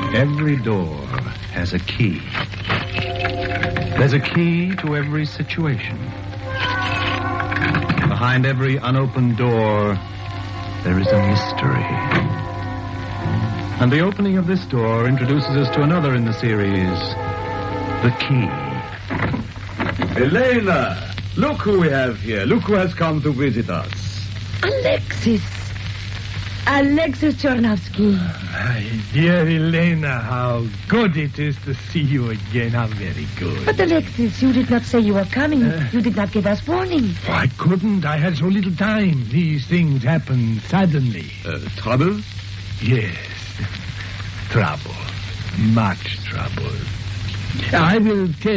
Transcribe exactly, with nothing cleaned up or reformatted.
Every door has a key. There's a key to every situation. Behind every unopened door, there is a mystery. And the opening of this door introduces us to another in the series, The Key. Elena, look who we have here. Look who has come to visit us. Alexis. Alexis Chornovsky. My dear Elena, how good it is to see you again. How very good. But Alexis, you did not say you were coming. Uh, you did not give us warning. Oh, I couldn't. I had so little time. These things happen suddenly. Uh, trouble? Yes. Trouble. Much trouble. I will tell